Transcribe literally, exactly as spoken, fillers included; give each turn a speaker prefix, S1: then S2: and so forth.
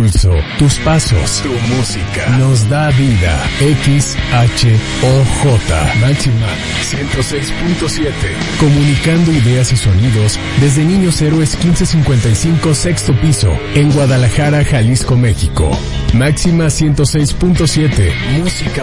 S1: pulso, tus pasos, tu música. Nos da vida. X H O J. Máxima ciento seis punto siete. Comunicando ideas y sonidos desde Niños Héroes quince cincuenta y cinco, sexto piso, en Guadalajara, Jalisco, México. Máxima ciento seis punto siete. Música